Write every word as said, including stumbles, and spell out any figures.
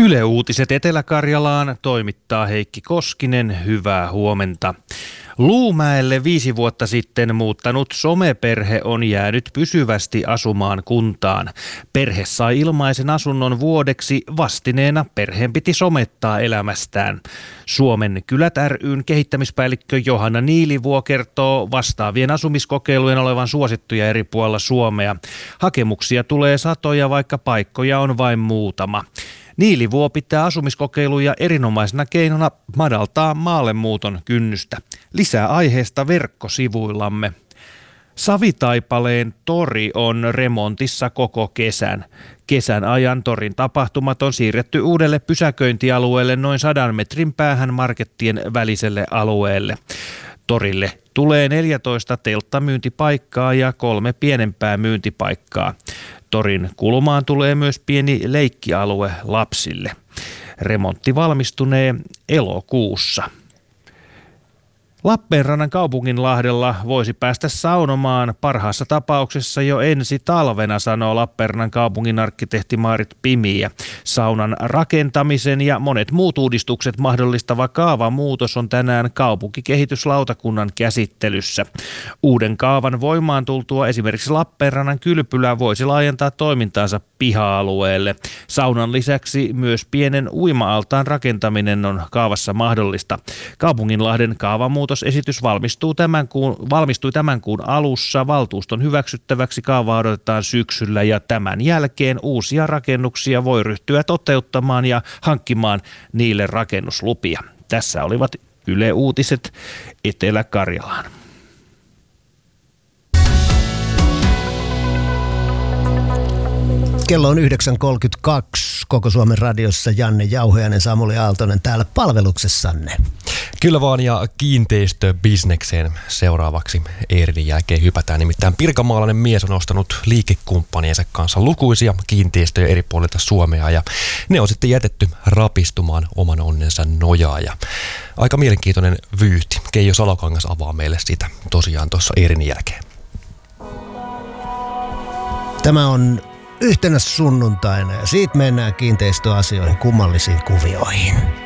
Yle Uutiset Etelä-Karjalaan toimittaa Heikki Koskinen. Hyvää huomenta. Luumäelle viisi vuotta sitten muuttanut someperhe on jäänyt pysyvästi asumaan kuntaan. Perhe sai ilmaisen asunnon vuodeksi, vastineena perheen piti somettaa elämästään. Suomen Kylät ry:n kehittämispäällikkö Johanna Niilivuo kertoo vastaavien asumiskokeilujen olevan suosittuja eri puolilla Suomea. Hakemuksia tulee satoja, vaikka paikkoja on vain muutama. Niilivuo pitää asumiskokeiluja erinomaisena keinona madaltaa maallemuuton kynnystä. Lisää aiheesta verkkosivuillamme. Savitaipaleen tori on remontissa koko kesän. Kesän ajan torin tapahtumat on siirretty uudelle pysäköintialueelle noin sadan metrin päähän markettien väliselle alueelle. Torille tulee neljätoista telttamyyntipaikkaa ja kolme pienempää myyntipaikkaa. Torin kulmaan tulee myös pieni leikkialue lapsille. Remontti valmistunee elokuussa. Lappeenrannan kaupunginlahdella voisi päästä saunomaan parhaassa tapauksessa jo ensi talvena, sanoo Lappeenrannan kaupungin arkkitehti Maarit Pimiä. Saunan rakentamisen ja monet muut uudistukset mahdollistava kaavamuutos on tänään kaupunkikehityslautakunnan käsittelyssä. Uuden kaavan voimaan tultua esimerkiksi Lappeenrannan kylpylä voisi laajentaa toimintaansa piha-alueelle. Saunan lisäksi myös pienen uima-altaan rakentaminen on kaavassa mahdollista. Kaupunginlahden kaavamuutos esitys valmistuu tämän kuun, valmistui tämän kuun alussa. Valtuuston hyväksyttäväksi kaavaa odotetaan syksyllä ja tämän jälkeen uusia rakennuksia voi ryhtyä toteuttamaan ja hankkimaan niille rakennuslupia. Tässä olivat Yle Uutiset Etelä-Karjalaan. Kello on yhdeksän kolmekymmentäkaksi. Koko Suomen radiossa Janne Jauhojainen, Samuli Aaltonen täällä palveluksessanne. Kyllä vaan, ja kiinteistöbisnekseen seuraavaksi Eerinin jälkeen hypätään. Nimittäin pirkanmaalainen mies on ostanut liikekumppaniensa kanssa lukuisia kiinteistöjä eri puolilta Suomea, ja ne on sitten jätetty rapistumaan oman onnensa nojaa. Ja aika mielenkiintoinen vyyhti. Keijo Salokangas avaa meille sitä tosiaan tuossa Eerinin jälkeen. Tämä on yhtenä sunnuntaina ja siitä mennään kiinteistöasioihin, kummallisiin kuvioihin.